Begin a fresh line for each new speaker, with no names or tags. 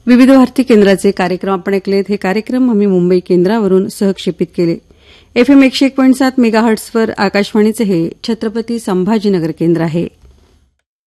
विविध भारती केंद्राचे कार्यक्रम आपण ऐकलेत. हे कार्यक्रम आम्ही मुंबई केंद्रावरून सहक्षेपित केले. FM 101.7 मेगाहर्ट्झवर आकाशवाणीचे हे छत्रपती संभाजीनगर केंद्र आहे.